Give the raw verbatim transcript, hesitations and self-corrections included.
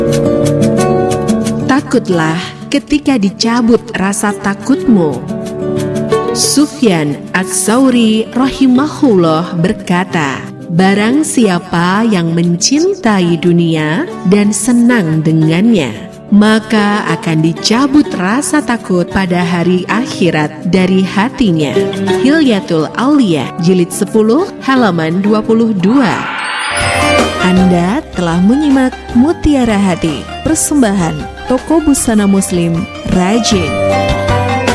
Takutlah ketika dicabut rasa takutmu. Sufyan Ats-Tsauri rahimahullah berkata, barang siapa yang mencintai dunia dan senang dengannya, maka akan dicabut rasa takut pada hari akhirat dari hatinya. Hilyatul Auliya jilid sepuluh halaman dua puluh dua. Anda telah menyimak Mutiara Hati, persembahan Toko Busana Muslim Rajin.